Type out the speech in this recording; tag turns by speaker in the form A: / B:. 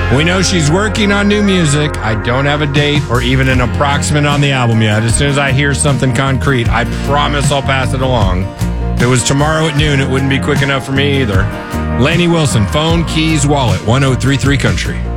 A: We know she's working on new music. I don't have a date or even an approximate on the album yet. As soon as I hear something concrete, I promise I'll pass it along. If it was tomorrow at noon, it wouldn't be quick enough for me either. Lainey Wilson, phone, keys, wallet, 1033 Country.